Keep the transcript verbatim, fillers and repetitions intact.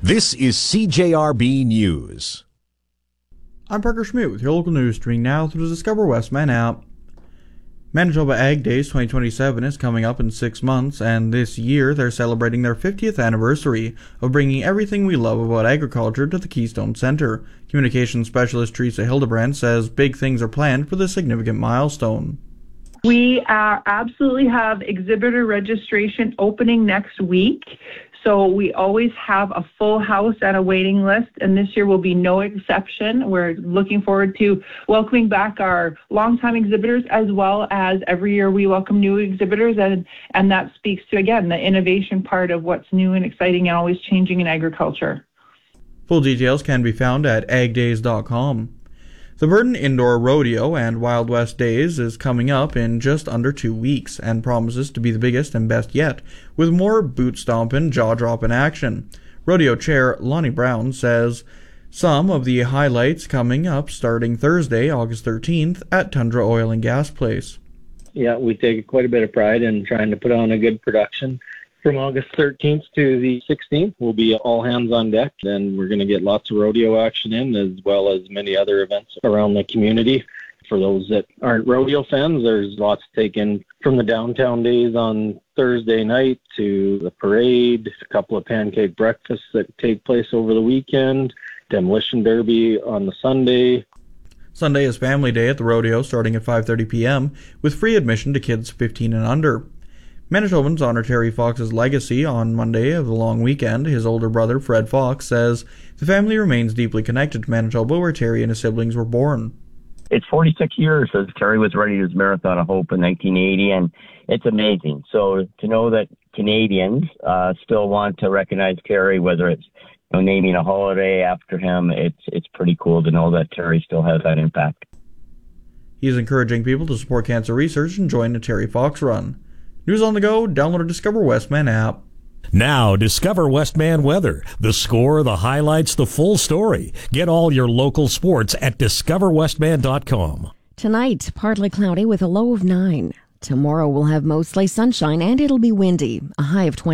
This is C J R B News. I'm Parker Schmidt with your local news, streaming now through the Discover Westman app. Manitoba Ag Days twenty twenty-seven is coming up in six months, and this year they're celebrating their fiftieth anniversary of bringing everything we love about agriculture to the Keystone Centre. Communications specialist Teresa Hildebrand says big things are planned for this significant milestone. We uh, absolutely have exhibitor registration opening next week. So we always have a full house and a waiting list, and this year will be no exception. We're looking forward to welcoming back our longtime exhibitors, as well as every year we welcome new exhibitors, and, and that speaks to, again, the innovation part of what's new and exciting and always changing in agriculture. Full details can be found at ag days dot com. The Burton Indoor Rodeo and Wild West Days is coming up in just under two weeks and promises to be the biggest and best yet, with more boot-stomping, jaw-dropping action. Rodeo Chair Lonnie Brown says some of the highlights coming up starting Thursday, August thirteenth at Tundra Oil and Gas Place. Yeah, we take quite a bit of pride in trying to put on a good production. From August thirteenth to the sixteenth, we'll be all hands on deck. Then we're going to get lots of rodeo action in, as well as many other events around the community. For those that aren't rodeo fans, there's lots taken from the downtown days on Thursday night to the parade, a couple of pancake breakfasts that take place over the weekend, demolition derby on the Sunday. Sunday is Family Day at the rodeo starting at five thirty p.m. with free admission to kids fifteen and under. Manitobans honor Terry Fox's legacy on Monday of the long weekend. His older brother, Fred Fox, says the family remains deeply connected to Manitoba, where Terry and his siblings were born. It's forty-six years since Terry was running his Marathon of Hope in nineteen eighty, and it's amazing. So to know that Canadians uh, still want to recognize Terry, whether it's you know, naming a holiday after him, it's it's pretty cool to know that Terry still has that impact. He's encouraging people to support cancer research and join the Terry Fox Run. News on the go, download the Discover Westman app. Now, Discover Westman weather. The score, the highlights, the full story. Get all your local sports at discover westman dot com. Tonight, partly cloudy with a low of nine. Tomorrow we'll have mostly sunshine and it'll be windy, a high of twenty.